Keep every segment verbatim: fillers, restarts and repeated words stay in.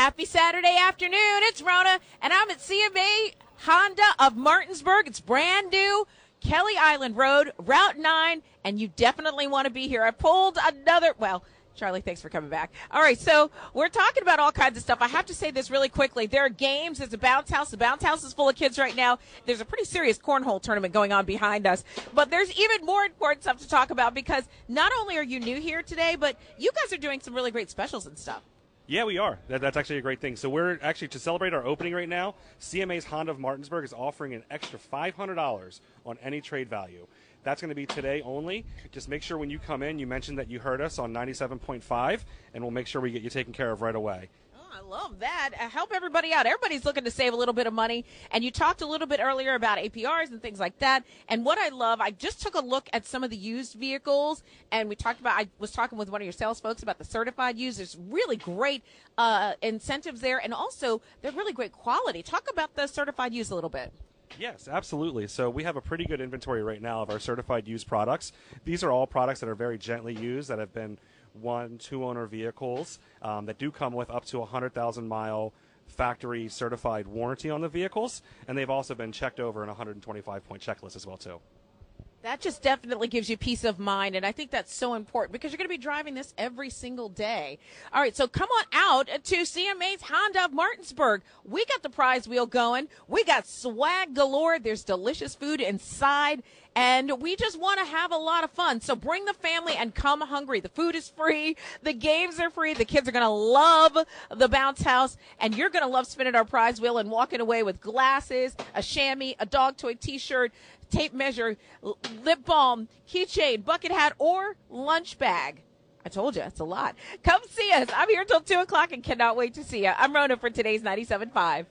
Happy Saturday afternoon. It's Rona, and I'm at C M A Honda of Martinsburg. It's brand new, Kelly Island Road, Route nine, and you definitely want to be here. I pulled another, well, Charlie, thanks for coming back. All right, so we're talking about all kinds of stuff. I have to say this really quickly. There are games. There's a bounce house. The bounce house is full of kids right now. There's a pretty serious cornhole tournament going on behind us. But there's even more important stuff to talk about because not only are you new here today, but you guys are doing some really great specials and stuff. Yeah, we are. That, that's actually a great thing. So we're actually, to celebrate our opening right now, C M A's Honda of Martinsburg is offering an extra five hundred dollars on any trade value. That's going to be today only. Just make sure when you come in, you mention that you heard us on ninety-seven point five, and we'll make sure we get you taken care of right away. I love that. Uh, help everybody out. Everybody's looking to save a little bit of money. And you talked a little bit earlier about A P Rs and things like that. And what I love, I just took a look at some of the used vehicles, and we talked about, I was talking with one of your sales folks about the certified used. There's really great uh, incentives there, and also they're really great quality. Talk about the certified used a little bit. Yes, absolutely. So we have a pretty good inventory right now of our certified used products. These are all products that are very gently used, that have been one, two-owner vehicles um, that do come with up to a one hundred thousand mile factory certified warranty on the vehicles, and they've also been checked over in a one hundred twenty-five point checklist as well, too. That just definitely gives you peace of mind, and I think that's so important because you're going to be driving this every single day. All right, so come on out to C M A's Honda of Martinsburg. We got the prize wheel going. We got swag galore. There's delicious food inside, and we just want to have a lot of fun. So bring the family and come hungry. The food is free. The games are free. The kids are going to love the bounce house, and you're going to love spinning our prize wheel and walking away with glasses, a chamois, a dog toy T-shirt, tape measure, lip balm, keychain, bucket hat, or lunch bag. I told you, it's a lot. Come see us. I'm here until two o'clock and cannot wait to see you. I'm Rona for today's ninety-seven point five.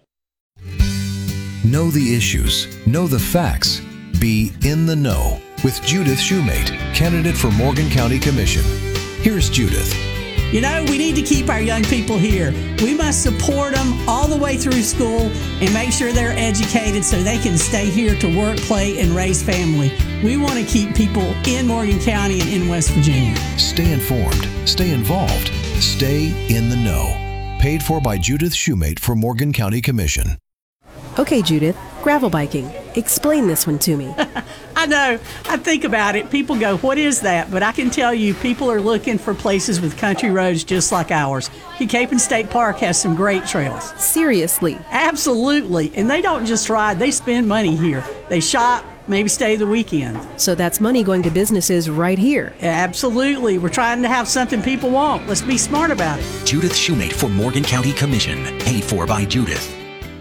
Know the issues. Know the facts. Be in the know with Judith Shoemate, candidate for Morgan County Commission. Here's Judith. You know, we need to keep our young people here. We must support them all the way through school and make sure they're educated so they can stay here to work, play, and raise family. We want to keep people in Morgan County and in West Virginia. Stay informed. Stay involved. Stay in the know. Paid for by Judith Shoemate for Morgan County Commission. Okay, Judith, gravel biking. Explain this one to me. I know. I think about it. People go, what is that? But I can tell you, people are looking for places with country roads just like ours. Capon State Park has some great trails. Seriously? Absolutely. And they don't just ride. They spend money here. They shop, maybe stay the weekend. So that's money going to businesses right here. Absolutely. We're trying to have something people want. Let's be smart about it. Judith Shoemate for Morgan County Commission. Paid for by Judith.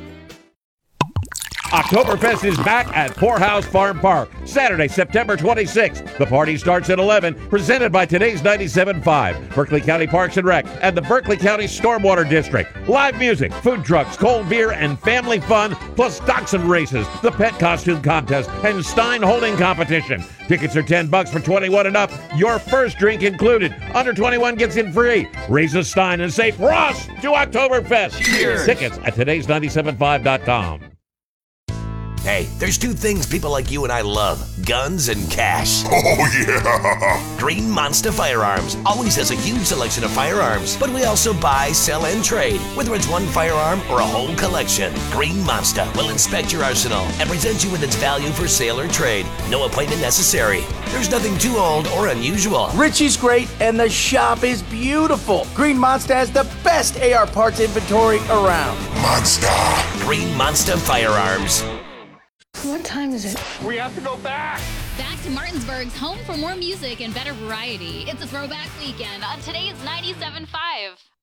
Oktoberfest is back at Poorhouse Farm Park, Saturday, September twenty-sixth. The party starts at eleven, presented by today's ninety-seven point five, Berkeley County Parks and Rec, and the Berkeley County Stormwater District. Live music, food trucks, cold beer, and family fun, plus dachshund races, the pet costume contest, and Stein holding competition. Tickets are ten bucks for twenty-one and up. Your first drink included. Under twenty-one gets in free. Raise a Stein and say Frost to Oktoberfest. Cheers. Tickets at todays ninety-seven point five dot com. Hey, there's two things people like you and I love: guns and cash. Oh, yeah! Green Monster Firearms always has a huge selection of firearms, but we also buy, sell, and trade, whether it's one firearm or a whole collection. Green Monster will inspect your arsenal and present you with its value for sale or trade. No appointment necessary. There's nothing too old or unusual. Richie's great, and the shop is beautiful. Green Monster has the best A R parts inventory around. Monster! Green Monster Firearms. What time is it? We have to go back! Back to Martinsburg's home for more music and better variety. It's a throwback weekend on today's ninety-seven point five.